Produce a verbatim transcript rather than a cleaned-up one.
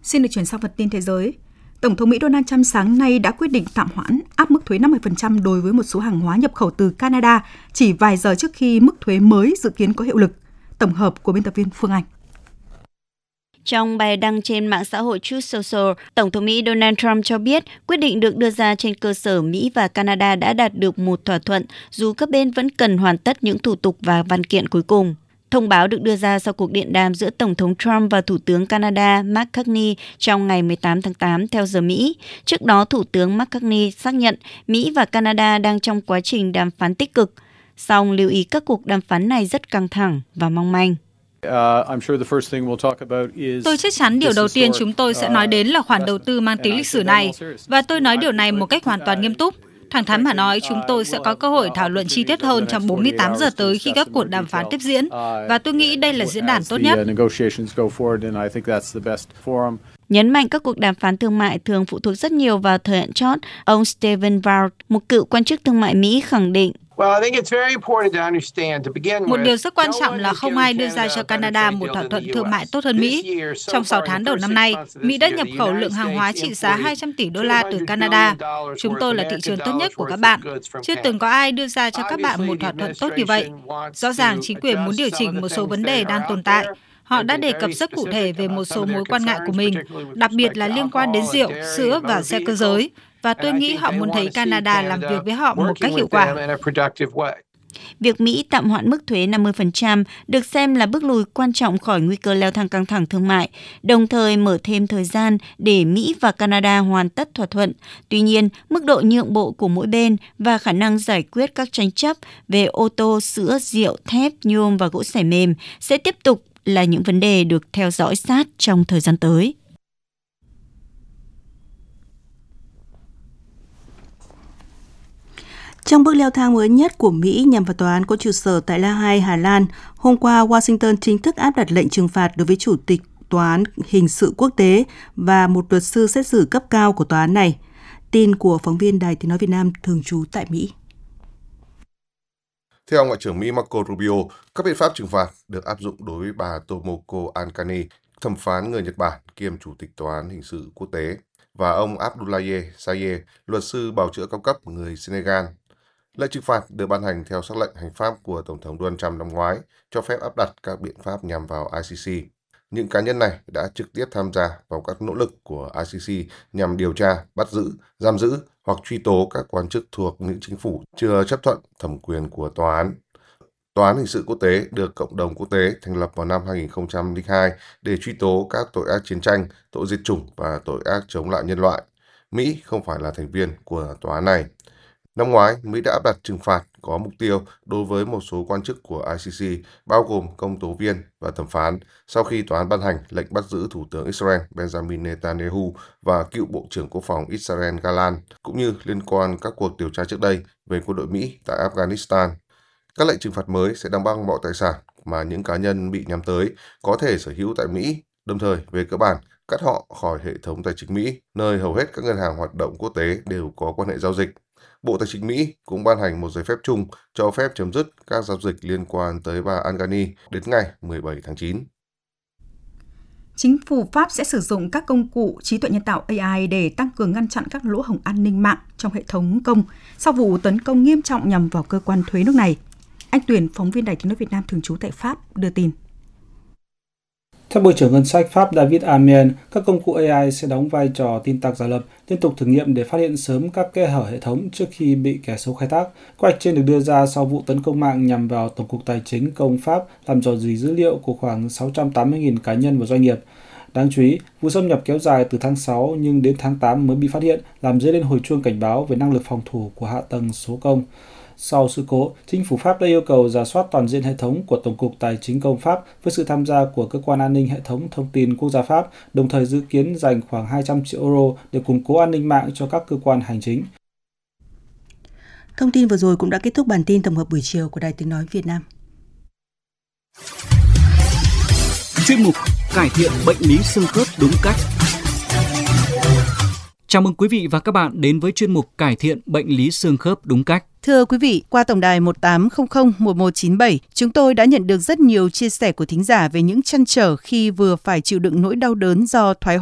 Xin được chuyển sang phần tin thế giới. Tổng thống Mỹ Donald Trump sáng nay đã quyết định tạm hoãn áp mức thuế năm mươi phần trăm đối với một số hàng hóa nhập khẩu từ Canada chỉ vài giờ trước khi mức thuế mới dự kiến có hiệu lực. Tổng hợp của biên tập viên Phương Anh. Trong bài đăng trên mạng xã hội Truth Social, Tổng thống Mỹ Donald Trump cho biết quyết định được đưa ra trên cơ sở Mỹ và Canada đã đạt được một thỏa thuận, dù các bên vẫn cần hoàn tất những thủ tục và văn kiện cuối cùng. Thông báo được đưa ra sau cuộc điện đàm giữa Tổng thống Trump và Thủ tướng Canada Mark Carney trong ngày mười tám tháng tám theo giờ Mỹ. Trước đó, Thủ tướng Mark Carney xác nhận Mỹ và Canada đang trong quá trình đàm phán tích cực, song lưu ý các cuộc đàm phán này rất căng thẳng và mong manh. Tôi chắc chắn điều đầu tiên chúng tôi sẽ nói đến là khoản đầu tư mang tính lịch sử này, và tôi nói điều này một cách hoàn toàn nghiêm túc. Thẳng thắn mà nói, chúng tôi sẽ có cơ hội thảo luận chi tiết hơn trong bốn mươi tám giờ tới khi các cuộc đàm phán tiếp diễn, và tôi nghĩ đây là diễn đàn tốt nhất. Nhấn mạnh các cuộc đàm phán thương mại thường phụ thuộc rất nhiều vào thời hạn chót, ông Stephen Walt, một cựu quan chức thương mại Mỹ khẳng định. Một điều rất quan trọng là không ai đưa ra cho Canada một thỏa thuận thương mại tốt hơn Mỹ. Trong sáu tháng đầu năm nay, Mỹ đã nhập khẩu lượng hàng hóa trị giá hai trăm tỷ đô la từ Canada. Chúng tôi là thị trường tốt nhất của các bạn. Chưa từng có ai đưa ra cho các bạn một thỏa thuận tốt như vậy. Rõ ràng chính quyền muốn điều chỉnh một số vấn đề đang tồn tại. Họ đã đề cập rất cụ thể về một số mối quan ngại của mình, đặc biệt là liên quan đến rượu, sữa và xe cơ giới. Và tôi nghĩ họ muốn thấy Canada làm việc với họ một cách hiệu quả. Việc Mỹ tạm hoãn mức thuế năm mươi phần trăm được xem là bước lùi quan trọng khỏi nguy cơ leo thang căng thẳng thương mại, đồng thời mở thêm thời gian để Mỹ và Canada hoàn tất thỏa thuận. Tuy nhiên, mức độ nhượng bộ của mỗi bên và khả năng giải quyết các tranh chấp về ô tô, sữa, rượu, thép, nhôm và gỗ sẻ mềm sẽ tiếp tục là những vấn đề được theo dõi sát trong thời gian tới. Trong bước leo thang mới nhất của Mỹ nhằm vào tòa án có trụ sở tại La Hay, Hà Lan, hôm qua Washington chính thức áp đặt lệnh trừng phạt đối với Chủ tịch Tòa án Hình sự Quốc tế và một luật sư xét xử cấp cao của tòa án này. Tin của phóng viên Đài Tiếng nói Việt Nam thường trú tại Mỹ. Theo Ngoại trưởng Mỹ Marco Rubio, các biện pháp trừng phạt được áp dụng đối với bà Tomoko Ankani, thẩm phán người Nhật Bản kiêm Chủ tịch Tòa án Hình sự Quốc tế, và ông Abdoulaye Saye, luật sư bào chữa cao cấp người Senegal. Lệnh trừng phạt được ban hành theo sắc lệnh hành pháp của Tổng thống Donald Trump năm ngoái, cho phép áp đặt các biện pháp nhằm vào I C C. Những cá nhân này đã trực tiếp tham gia vào các nỗ lực của I C C nhằm điều tra, bắt giữ, giam giữ hoặc truy tố các quan chức thuộc những chính phủ chưa chấp thuận thẩm quyền của tòa án. Tòa án Hình sự Quốc tế được cộng đồng quốc tế thành lập vào năm hai nghìn không trăm lẻ hai để truy tố các tội ác chiến tranh, tội diệt chủng và tội ác chống lại nhân loại. Mỹ không phải là thành viên của tòa án này. Năm ngoái, Mỹ đã áp đặt trừng phạt có mục tiêu đối với một số quan chức của I C C, bao gồm công tố viên và thẩm phán, sau khi tòa án ban hành lệnh bắt giữ Thủ tướng Israel Benjamin Netanyahu và cựu Bộ trưởng Quốc phòng Israel Gallant, cũng như liên quan các cuộc điều tra trước đây về quân đội Mỹ tại Afghanistan. Các lệnh trừng phạt mới sẽ đóng băng mọi tài sản mà những cá nhân bị nhắm tới có thể sở hữu tại Mỹ, đồng thời về cơ bản cắt họ khỏi hệ thống tài chính Mỹ, nơi hầu hết các ngân hàng hoạt động quốc tế đều có quan hệ giao dịch. Bộ Tài chính Mỹ cũng ban hành một giấy phép chung cho phép chấm dứt các giao dịch liên quan tới bà Ankani đến ngày mười bảy tháng chín. Chính phủ Pháp sẽ sử dụng các công cụ trí tuệ nhân tạo A I để tăng cường ngăn chặn các lỗ hổng an ninh mạng trong hệ thống công sau vụ tấn công nghiêm trọng nhằm vào cơ quan thuế nước này. Anh Tuyển, phóng viên Đài Tiếng nói Việt Nam thường trú tại Pháp, đưa tin. Theo Bộ trưởng Ngân sách Pháp David Amen, các công cụ A I sẽ đóng vai trò tin tặc giả lập, liên tục thử nghiệm để phát hiện sớm các kẽ hở hệ thống trước khi bị kẻ xấu khai thác. Kế hoạch trên được đưa ra sau vụ tấn công mạng nhằm vào Tổng cục Tài chính Công Pháp, làm rò rỉ dữ liệu của khoảng sáu trăm tám mươi nghìn cá nhân và doanh nghiệp. Đáng chú ý, vụ xâm nhập kéo dài từ tháng sáu nhưng đến tháng tám mới bị phát hiện, làm dấy lên hồi chuông cảnh báo về năng lực phòng thủ của hạ tầng số công. Sau sự cố, chính phủ Pháp đã yêu cầu rà soát toàn diện hệ thống của Tổng cục Tài chính Công Pháp với sự tham gia của Cơ quan An ninh Hệ thống Thông tin Quốc gia Pháp, đồng thời dự kiến dành khoảng hai trăm triệu euro để củng cố an ninh mạng cho các cơ quan hành chính. Thông tin vừa rồi cũng đã kết thúc bản tin tổng hợp buổi chiều của Đài Tiếng nói Việt Nam. Chuyên mục cải thiện bệnh lý xương khớp đúng cách. Chào mừng quý vị và các bạn đến với chuyên mục cải thiện bệnh lý xương khớp đúng cách. Thưa quý vị, qua tổng đài một tám không không một một chín bảy, chúng tôi đã nhận được rất nhiều chia sẻ của thính giả về những trăn trở khi vừa phải chịu đựng nỗi đau đớn do thoái